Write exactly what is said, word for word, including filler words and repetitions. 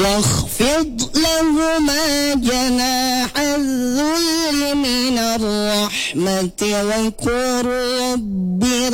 واخفض لهما جناح الذل من الرحمة وقل رب